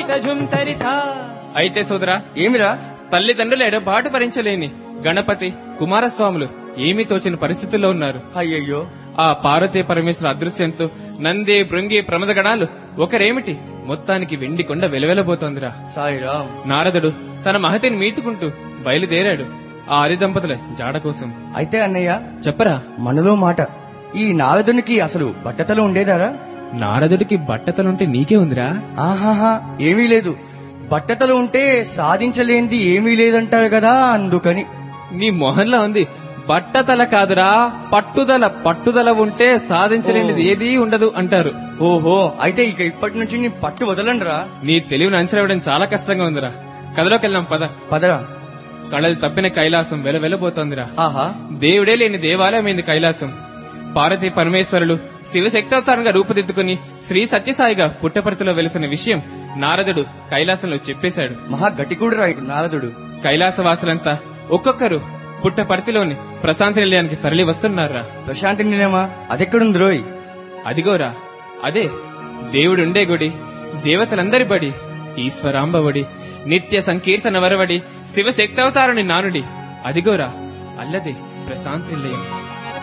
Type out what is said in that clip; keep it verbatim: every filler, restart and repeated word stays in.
అయితే సోదరా, ఏమిరా? తల్లిదండ్రుల ఎడబాటు భరించలేని గణపతి కుమారస్వాములు ఏమీ తోచిన పరిస్థితుల్లో ఉన్నారు. అయ్యయ్యో, ఆ పార్వతీ పరమేశ్వర అదృశ్యంతో నంది భృంగి ప్రమద గణాలు ఒకరేమిటి మొత్తానికి వెండి కొండ వెలవెలబోతోందిరా. సాయిరామ్. నారదుడు తన మహతిని మీటుకుంటూ బయలుదేరాడు ఆ ఆది దంపతుల జాడ కోసం. అయితే అన్నయ్య చెప్పరా, మనలో మాట, ఈ నారదునికి అసలు బట్టతలు ఉండేదారా? నారదుడికి బట్టతలుంటే నీకే ఉందిరా. ఆహాహా, ఏమీ లేదు. బట్టతలు ఉంటే సాధించలేనిది ఏమీ లేదంటారు కదా, అందుకని. నీ మొహంలో ఉంది. బట్టతల కాదురా, పట్టుదల. పట్టుదల ఉంటే సాధించలేనిది ఏదీ ఉండదు అంటారు. ఓహో, అయితే ఇక ఇప్పటి నుంచి నీ పట్టు వదలండిరా. నీ తెలివిని అంచనా వేయడం చాలా కష్టంగా ఉందిరా. కథలోకెళ్దాం పద. పదరా. కళలు తప్పిన కైలాసం వెలవెలబోతోందిరా. ఆహా, దేవుడే లేని దేవాలయమైంది కైలాసం. పార్వతీ పరమేశ్వరులు శివశక్తావతారంగా రూపుదిద్దుకుని శ్రీ సత్యసాయిగా పుట్టపర్తిలో వెలిసిన విషయం నారదుడు కైలాసంలో చెప్పేశాడు. మహా గట్టికూడు రా నారదుడు. కైలాసవాసులంతా ఒక్కొక్కరు పుట్టపర్తిలోని ప్రశాంతి నిలయానికి తరలి వస్తున్నారా. ప్రశాంతి నిలయమా? అదెక్కడుంది రోయ్? అదిగోరా, అదే దేవుడుండే గుడి, దేవతలందరి బడి, ఈశ్వరాంబవడి, నిత్య సంకీర్తన వరవడి, శివశక్తావతారుని నానుడి. అదిగోరా, అల్లదే ప్రశాంతి నిలయం.